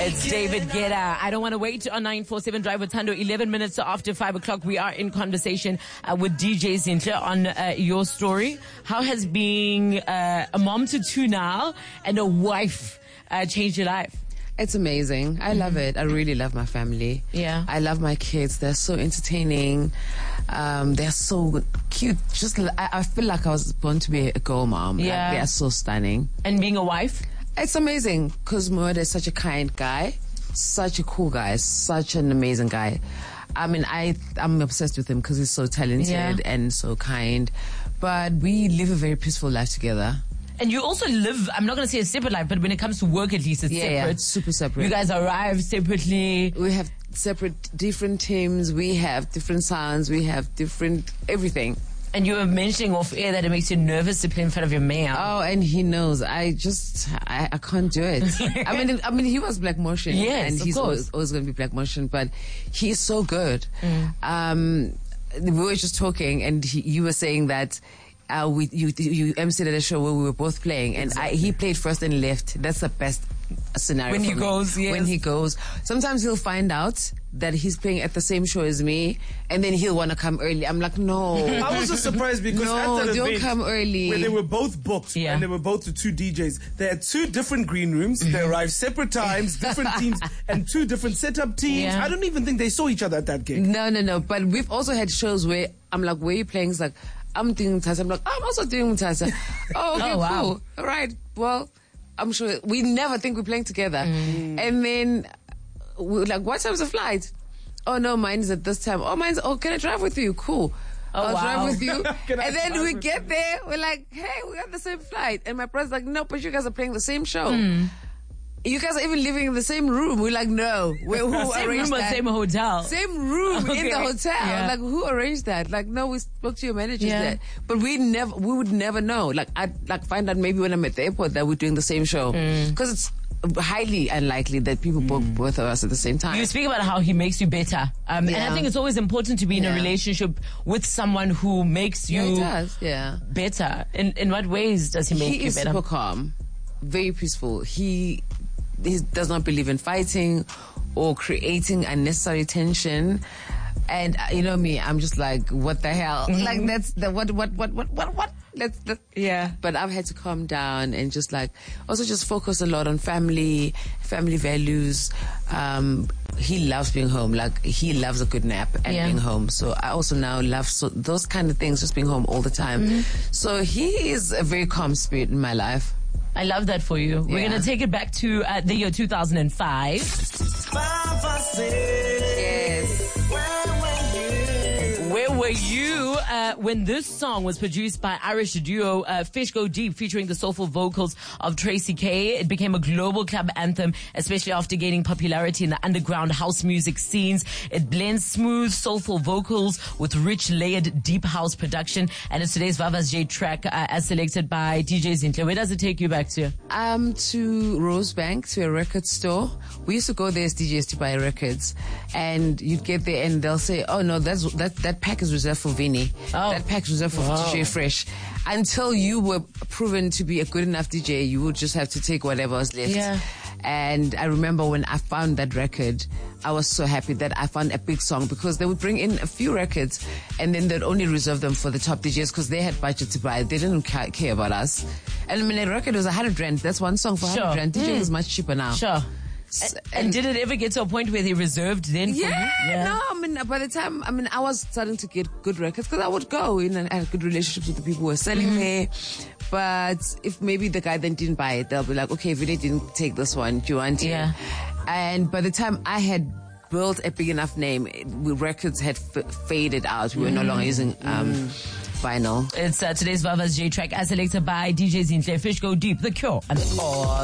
It's David Guetta. I don't want to wait on 947 Drive with Thando. 11 minutes after 5 o'clock. We are in conversation with DJ Zinhle on your story. How has being a mom to two now and a wife changed your life? It's amazing. I love it. I really love my family. Yeah. I love my kids. They're so entertaining. They're so cute. I feel like I was born to be a girl mom. Yeah. Like, they are so stunning. And being a wife? It's amazing because Moed is such a kind guy, such a cool guy, such an amazing guy. I mean, I'm obsessed with him because he's so talented and so kind. But we live a very peaceful life together. And you also live, I'm not going to say a separate life, but when it comes to work, at least it's separate. Yeah, super separate. You guys arrive separately. We have different teams. We have different sounds. We have different everything. And you were mentioning off air that it makes you nervous to play in front of your mayor. Oh, and he knows. I can't do it. I mean, he was Black Motion. Yes, and he's always going to be Black Motion, but he's so good. We were just talking, and you were saying that you emceed at a show where we were both playing, and he played first and left. That's the best scenario when for he me. goes. Yes. When he goes, sometimes he'll find out that he's playing at the same show as me, and then he'll want to come early. I'm like, no. I was just surprised because at that don't event, come early. where they were both booked and they were both the two DJs, they had two different green rooms. They arrived separate times, different teams, and two different setup teams. Yeah. I don't even think they saw each other at that gig. No. But we've also had shows where I'm like, where are you playing? It's like, I'm doing Mutasa. I'm like, I'm also doing Mutasa. Oh, okay, wow. cool. All right. Well, I'm sure we never think we're playing together. And then we're like, what time's the flight? Oh, no, mine's at this time. Oh, can I drive with you? Cool. I'll drive with you. And then we get there, we're like, hey, we got the same flight. And my brother's like, no, but you guys are playing the same show. You guys are even living in the same room. We're like, no. Who same arranged room or that? same hotel? Same room in the hotel. Yeah. Like, who arranged that? Like, no, we spoke to your managers there. But we would never know. Like, I'd find out maybe when I'm at the airport that we're doing the same show. Because it's highly unlikely that people book both of us at the same time. You speak about how he makes you better. And I think it's always important to be in a relationship with someone who makes you better. In what ways does he make you better? He is super calm, very peaceful. He does not believe in fighting or creating unnecessary tension. And you know me, I'm just like, what the hell? Like, that's the what? Yeah. But I've had to calm down and just like, also just focus a lot on family values. He loves being home. Like, he loves a good nap and being home. So I also now love those kind of things, just being home all the time. So he is a very calm spirit in my life. I love that for you. We're going to take it back to the year 2005. Yes. Where were you when this song was produced by Irish duo Fish Go Deep, featuring the soulful vocals of Tracy K? It became a global club anthem, especially after gaining popularity in the underground house music scenes. It blends smooth, soulful vocals with rich, layered, deep house production, and it's today's Vava's J track as selected by DJ Zinhle. Where does it take you back to? To Rosebank, to a record store. We used to go there as DJs to buy records, and you'd get there and they'll say, oh no, that pack is reserved for Vinny. That pack is reserved for DJ Fresh. Until you were proven to be a good enough DJ, you would just have to take whatever was left. Yeah. And I remember when I found that record, I was so happy that I found a big song, because they would bring in a few records and then they'd only reserve them for the top DJs because they had budget to buy. They didn't care about us. And I mean, a record was 100 rand. That's one song for 100 rand. DJ is much cheaper now. Sure. And did it ever get to a point where they reserved then for you? No, I mean, by the time, I was starting to get good records because I would go in and I had good relationships with the people who were selling there. But if maybe the guy then didn't buy it, they'll be like, okay, Vinny didn't take this one, do you want it? Yeah. And by the time I had built a big enough name, records had faded out. We were no longer using vinyl. It's today's Vava's J track as selected by DJ Zinhle. Fish Go Deep, The Cure, and